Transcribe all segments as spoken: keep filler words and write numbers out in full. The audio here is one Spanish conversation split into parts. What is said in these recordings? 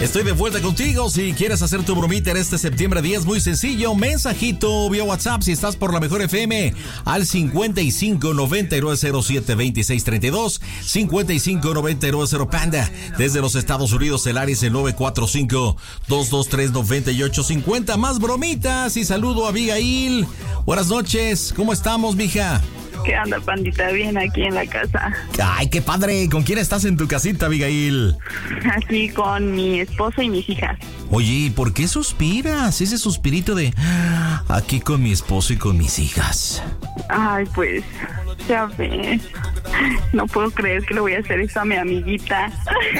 Estoy de vuelta contigo. Si quieres hacer tu bromita en este septiembre diez, muy sencillo. Mensajito vía WhatsApp si estás por la Mejor F M al cincuenta y cinco noventa y nueve cero siete veintiséis treinta y dos, cincuenta y cinco noventa y nueve cero Panda. Desde los Estados Unidos, el área es el nueve cuatro cinco, dos dos tres, nueve ocho cinco cero. Más bromitas y saludo a Abigail. Buenas noches. ¿Cómo estamos, mija? ¿Qué onda, pandita? Bien aquí en la casa. Ay, qué padre. ¿Con quién estás en tu casita, Abigail? Aquí con mi esposo y mis hijas. Oye, ¿por qué suspiras? Ese suspirito de aquí con mi esposo y con mis hijas. Ay, pues, ya ves. No puedo creer que le voy a hacer eso a mi amiguita.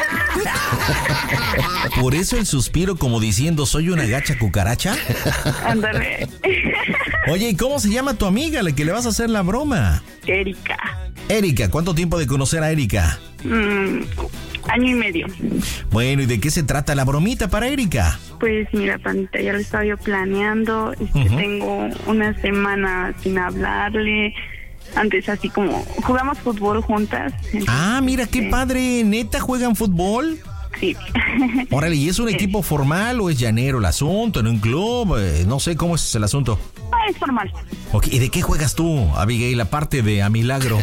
¿Por eso el suspiro como diciendo soy una gacha cucaracha? Ándale. Oye, ¿y cómo se llama tu amiga, la que le vas a hacer la broma? Erika. Erika, ¿cuánto tiempo de conocer a Erika? Mm, año y medio. Bueno, ¿y de qué se trata la bromita para Erika? Pues mira, pandita, ya lo estaba yo planeando. Es que uh-huh. Tengo una semana sin hablarle. Antes así como jugamos fútbol juntas. Entonces, ah, mira, qué padre. ¿Neta juegan fútbol? Sí. Órale, ¿y es un equipo formal o es llanero el asunto, en un club? Eh, no sé, ¿cómo es el asunto? Ah, es formal. Ok, ¿y de qué juegas tú, Abigail, aparte de a milagro?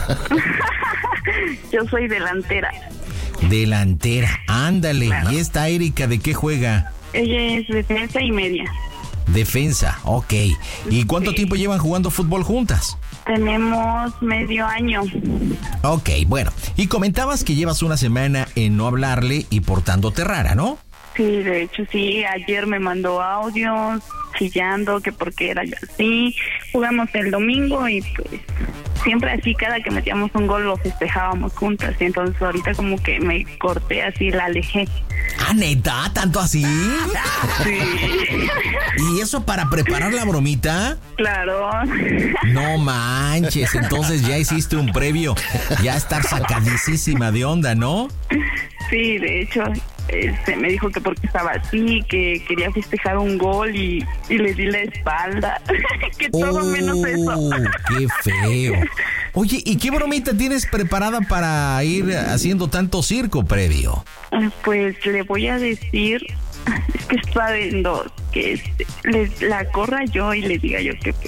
Yo soy delantera. Delantera, ándale. Claro. ¿Y esta Erika de qué juega? Ella es defensa y media. Defensa, ok. ¿Y cuánto sí. tiempo llevan jugando fútbol juntas? Tenemos medio año. Ok, bueno. Y comentabas que llevas una semana en no hablarle y portándote rara, ¿no? Sí, de hecho sí. Ayer me mandó audios chillando que porque era yo así. Jugamos el domingo y pues siempre así, cada que metíamos un gol lo festejábamos juntas. Y entonces ahorita como que me corté así, la alejé. ¿Ah, neta? ¿Tanto así? Sí. ¿Y eso para preparar la bromita? Claro. No manches, entonces ya hiciste un previo. Ya estar sacadísima de onda, ¿no? Sí, de hecho, este, me dijo que porque estaba así, que quería festejar un gol y, y le di la espalda. Que todo oh, menos eso. ¡Qué feo! Oye, ¿y qué bromita tienes preparada para ir haciendo tanto circo previo? Pues le voy a decir, es que está en dos, que este, les, la corra yo y le diga yo que pues,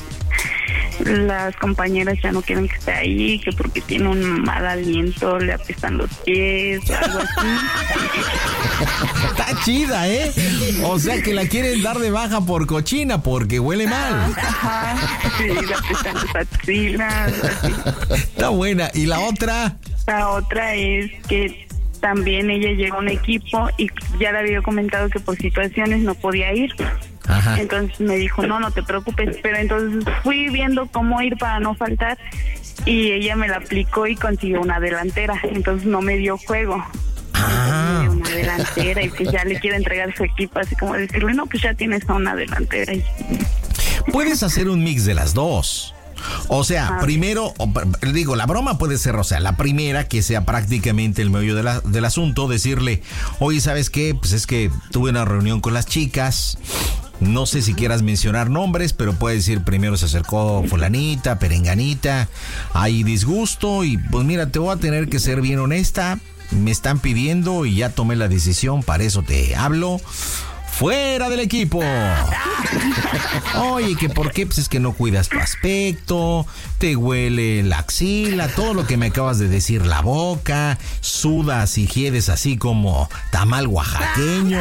las compañeras ya no quieren que esté ahí, que porque tiene un mal aliento, le apestan los pies, algo así. Está chida, ¿eh? O sea que la quieren dar de baja por cochina, porque huele mal. Ajá, sí, le apestan las axilas, así. Está buena. ¿Y la otra? La otra es que también ella llegó a un equipo y ya le había comentado que por situaciones no podía ir. Ajá. Entonces me dijo, no, no te preocupes, pero entonces fui viendo cómo ir para no faltar y ella me la aplicó y consiguió una delantera, entonces no me dio juego. Ah. Me dio una delantera y pues ya le quiero entregar su equipo, así como decirle, no, pues ya tienes a una delantera. Y... Puedes hacer un mix de las dos. O sea, ah, primero, digo, la broma puede ser, o sea, la primera que sea prácticamente el meollo de la, del asunto, decirle, oye, ¿sabes qué? Pues es que tuve una reunión con las chicas, no sé si quieras mencionar nombres, pero puedes decir, primero se acercó fulanita, perenganita, hay disgusto y pues mira, te voy a tener que ser bien honesta, me están pidiendo y ya tomé la decisión, para eso te hablo. ¡Fuera del equipo! Oye, ¿que por qué? Pues es que no cuidas tu aspecto, te huele la axila, todo lo que me acabas de decir, la boca, sudas y hiedes así como tamal oaxaqueño.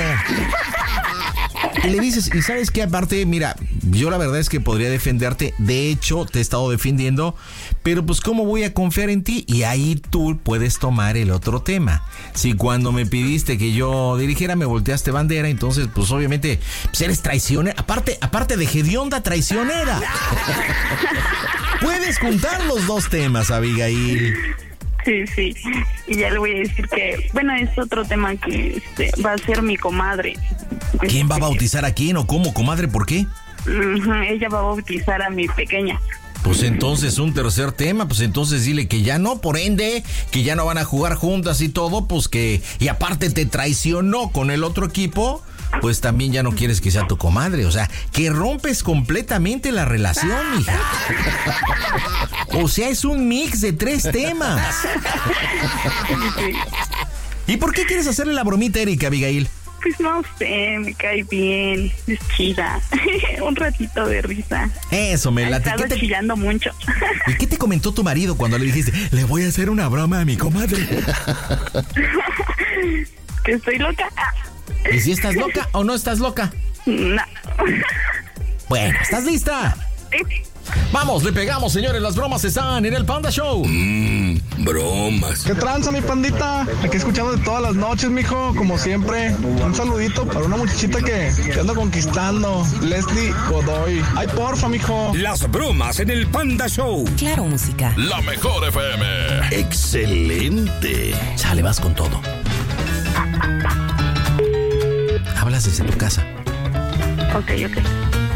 Y le dices, ¿y sabes qué? Aparte, mira, yo la verdad es que podría defenderte, de hecho, te he estado defendiendo, pero pues ¿cómo voy a confiar en ti? Y ahí tú puedes tomar el otro tema. Si cuando me pidiste que yo dirigiera me volteaste bandera, entonces pues obviamente pues eres traicionera, aparte, aparte de hedionda, traicionera. Puedes juntar los dos temas, Abigail. Sí, sí, y ya le voy a decir que, bueno, es otro tema que este, va a ser mi comadre. ¿Quién va a bautizar a quién o cómo, comadre? ¿Por qué? Uh-huh, ella va a bautizar a mi pequeña. Pues entonces un tercer tema, pues entonces dile que ya no, por ende, que ya no van a jugar juntas y todo, pues que, y aparte te traicionó con el otro equipo, pues también ya no quieres que sea tu comadre, o sea, que rompes completamente la relación, mija. O sea, es un mix de tres temas. ¿Y por qué quieres hacerle la bromita a Erika, Abigail? Pues no sé, me cae bien, es chida. Un ratito de risa. Eso, me Ha late. estado ¿Qué te- chillando mucho. ¿Y qué te comentó tu marido cuando le dijiste, le voy a hacer una broma a mi comadre? ¿Que estoy loca? Ah, ¿Y si estás loca o no estás loca? no. Bueno, ¿estás lista? Sí. Vamos, le pegamos, señores. Las bromas están en el Panda Show. Mmm, bromas. ¿Qué tranza, mi pandita? Aquí escuchando de todas las noches, mijo, como siempre. Un saludito para una muchachita que, que ando conquistando, Leslie Godoy. Ay, porfa, mijo. Las bromas en el Panda Show. Claro, música. La mejor F M. Excelente. Sale, vas con todo. Hablas desde tu casa. Ok, ok.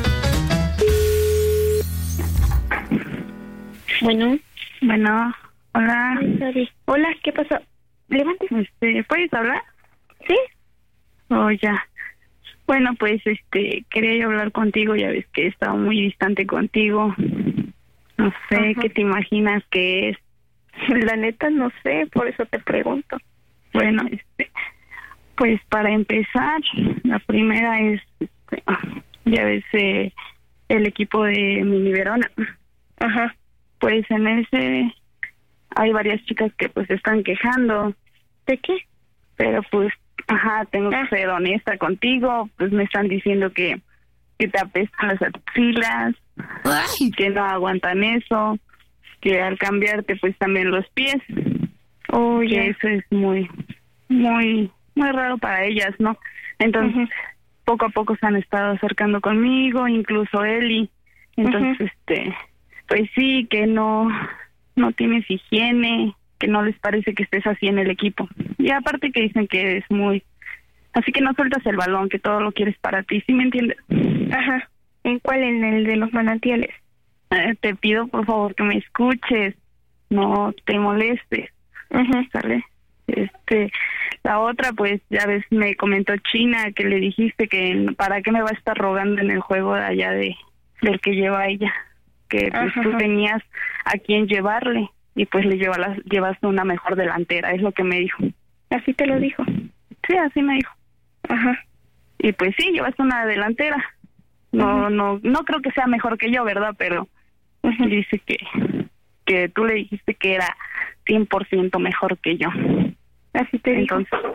Bueno, Bueno, hola. hola, ¿qué pasó? Levántese. Este, ¿puedes hablar? ¿Sí? Oh, ya. Bueno, pues, este, quería yo hablar contigo. Ya ves que he estado muy distante contigo. No sé, Ajá. ¿qué te imaginas que es? La neta no sé, por eso te pregunto. Bueno, este, pues para empezar, la primera es, este, ya ves, eh, el equipo de Mini Verona. Ajá. Pues en ese hay varias chicas que pues se están quejando. ¿De qué? Pero pues, ajá, tengo Ah. que ser honesta contigo. Pues me están diciendo que, que te apestan las axilas, que no aguantan eso, que al cambiarte pues también los pies. Oye, Que eso es muy, muy, muy raro para ellas, ¿no? Entonces, Ujú. poco a poco se han estado acercando conmigo, incluso Eli. Entonces, Ujú. este, pues sí, que no, no tienes higiene, que no les parece que estés así en el equipo. Y aparte que dicen que eres muy, así que no sueltas el balón, que todo lo quieres para ti, ¿sí me entiendes? Ajá. ¿En cuál? ¿En el de los manantiales? Eh, te pido por favor que me escuches, no te molestes. Ajá. ¿Sale? Este, la otra, pues ya ves, me comentó China que le dijiste que para qué me va a estar rogando en el juego de allá de del que lleva ella, que pues Ajá, tú ajá. tenías a quién llevarle y pues le llevas, llevaste una mejor delantera, es lo que me dijo. Así te lo dijo. Sí, así me dijo. Ajá. Y pues sí, llevaste una delantera. No, Ujú. no, no creo que sea mejor que yo, ¿verdad? Pero Ujú. dice que que tú le dijiste que era cien por ciento mejor que yo. Así te dijo. Entonces,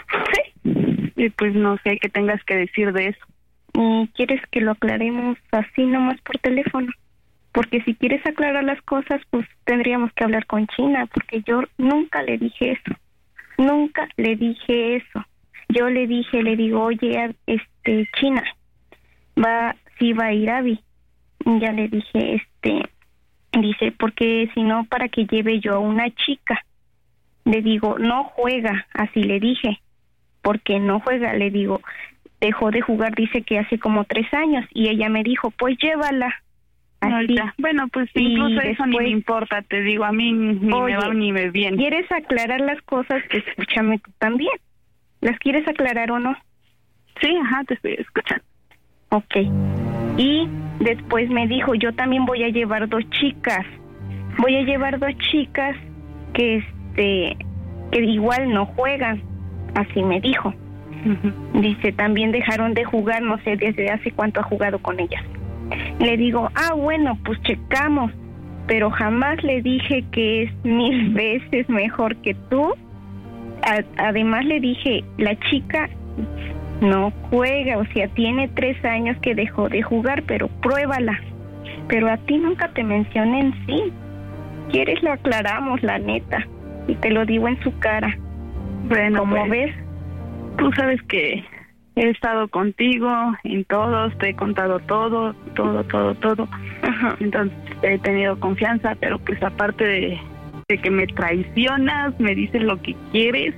sí. Y pues no sé qué tengas que decir de eso. ¿Y quieres que lo aclaremos así nomás por teléfono? Porque si quieres aclarar las cosas, pues tendríamos que hablar con China, porque yo nunca le dije eso. Nunca le dije eso. Yo le dije, le digo, oye, este, China, va, sí va a ir Abby. Y ya le dije, este, dice, porque si no, para que lleve yo a una chica. Le digo, no juega, así le dije, porque no juega, le digo, dejó de jugar, dice que hace como tres años, y ella me dijo, pues llévala. Así. Ahorita. Bueno, pues Y incluso eso ni después- me importa, te digo, a mí ni Oye, me va ni me viene. ¿Quieres aclarar las cosas? Pues escúchame tú también. ¿Las quieres aclarar o no? Sí, ajá, te estoy escuchando. Ok. Y después me dijo, yo también voy a llevar dos chicas. Voy a llevar dos chicas que este que igual no juegan. Así me dijo. Ujú. Dice, también dejaron de jugar, no sé desde hace cuánto ha jugado con ellas. Le digo, ah, bueno, pues checamos. Pero jamás le dije que es mil veces mejor que tú. A- además le dije, la chica no juega, o sea, tiene tres años que dejó de jugar, pero pruébala. Pero a ti nunca te mencioné en sí. ¿Quieres lo aclaramos, la neta? Y te lo digo en su cara. Bueno, Como pues, ves, tú sabes que he estado contigo en todos, te he contado todo, todo, todo, todo. ajá, Entonces he tenido confianza, pero pues aparte de, de que me traicionas, me dices lo que quieres,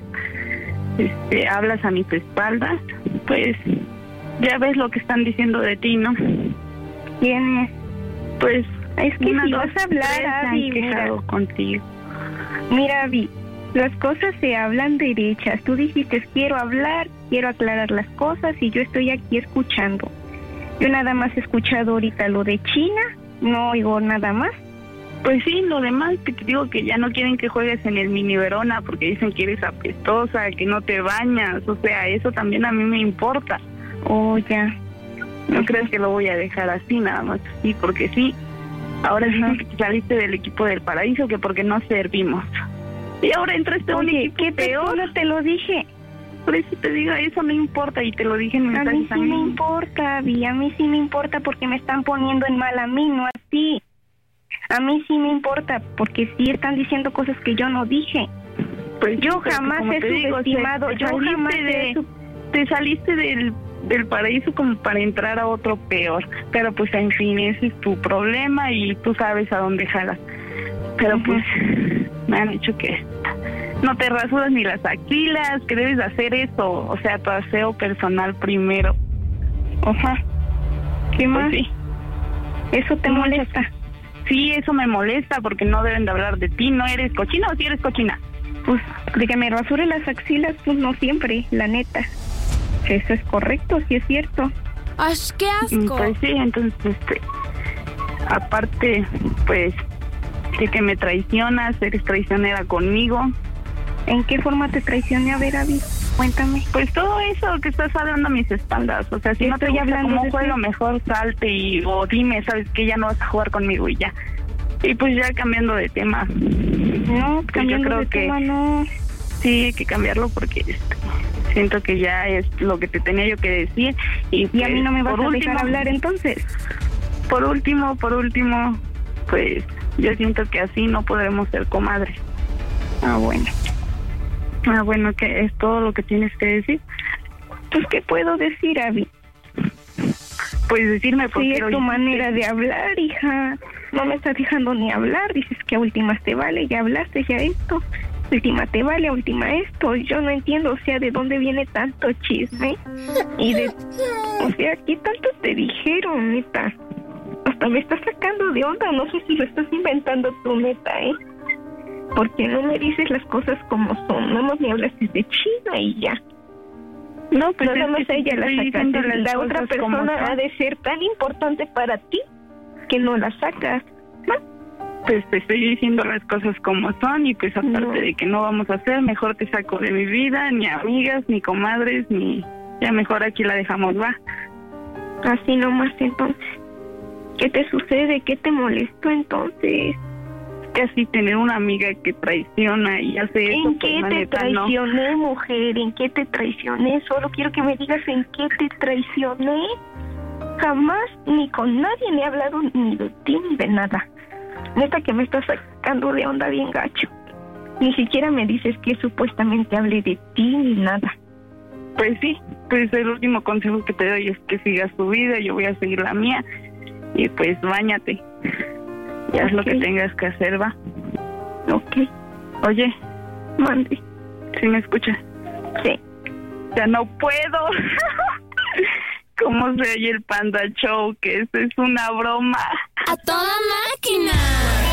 este, hablas a mis espaldas, pues ya ves lo que están diciendo de ti, ¿no? ¿quién es? Pues Es que una, si dos, vas a hablar, tres se han Abby, mira. quejado contigo. Mira, Abby, las cosas se hablan derechas. Tú dijiste, quiero hablar, quiero aclarar las cosas y yo estoy aquí escuchando. Yo nada más he escuchado ahorita lo de China, no oigo nada más. Pues sí, lo demás que te digo que ya no quieren que juegues en el mini Verona porque dicen que eres apestosa, que no te bañas, o sea, eso también a mí me importa. Oh, ya. No uh-huh. crees que lo voy a dejar así, nada más sí, porque sí. Ahora dicen uh-huh. que te saliste del equipo del paraíso, que porque no servimos. Y ahora entraste a un equipo ¿qué peor? No te lo dije. Por eso te digo, eso no importa y te lo dije en mensajes a mí. A mí sí me importa, Vi, a mí sí me importa porque me están poniendo en mal a mí, no a ti. A mí sí me importa porque sí están diciendo cosas que yo no dije. Pues yo jamás he subestimado, yo jamás de, te saliste del, del paraíso como para entrar a otro peor. Pero pues en fin, ese es tu problema y tú sabes a dónde jalas. Pero uh-huh. pues me han dicho que no te rasuras ni las axilas, que debes hacer eso, o sea, tu aseo personal primero. Ajá. ¿Qué más? Pues sí. ¿Eso te molesta? Sí, eso me molesta porque no deben de hablar de ti. ¿No eres cochina o si eres cochina? Pues de que me rasure las axilas, pues no siempre, la neta. Eso es correcto, sí es cierto. ¡Ay, qué asco! Pues sí, entonces, este, aparte, pues, de que me traicionas, eres traicionera conmigo. ¿En qué forma te traicioné? A ver, Abby, cuéntame. Pues todo eso que estás hablando a mis espaldas. O sea, si no te estoy gusta hablando cómo juego, mejor salte y o dime, sabes que ya no vas a jugar conmigo y ya. Y pues ya cambiando de tema. No, pues cambiando yo creo de que tema no. Sí, hay que cambiarlo porque este, siento que ya es lo que te tenía yo que decir. Y, pues, ¿Y a mí no me vas a último, dejar hablar entonces? Por último, por último, pues yo siento que así no podremos ser comadres. Ah, bueno. Ah, bueno, que es todo lo que tienes que decir. Pues, ¿qué puedo decir, Abby? Pues decirme por sí, qué. Sí, es tu manera de hablar, hija. No me estás dejando ni hablar. Dices que a últimas te vale, ya hablaste, ya esto. Última te vale, a última esto. Yo no entiendo, o sea, de dónde viene tanto chisme. Y de... O sea, ¿qué tanto te dijeron, neta? Hasta me estás sacando de onda. No sé si lo estás inventando tú, neta, ¿eh? Porque no me dices las cosas como son. No más me hablaste de China y ya. No, pues nada más a ella la sacaste. La otra persona ha de ser tan importante para ti que no la sacas, ¿no? Pues te estoy diciendo las cosas como son y pues aparte no. de que no vamos a hacer, mejor te saco de mi vida, ni amigas, ni comadres, ni... Ya mejor aquí la dejamos, va. Así nomás entonces. ¿Qué te sucede? ¿Qué te molestó entonces? Que así tener una amiga que traiciona y hace eso. ¿En qué te traicioné, no. mujer? ¿En qué te traicioné? Solo quiero que me digas en qué te traicioné. Jamás ni con nadie me he hablado ni de ti ni de nada. Neta que me estás sacando de onda bien gacho. Ni siquiera me dices que supuestamente hable de ti ni nada. Pues sí, pues el último consejo que te doy es que sigas tu vida, yo voy a seguir la mía. Y pues báñate. Ya okay. Es lo que tengas que hacer, va. Ok. Oye, mande. ¿Sí me escuchas? Sí. Ya no puedo. ¿Cómo se oye el Panda Show? Que esto es una broma. ¡A toda máquina!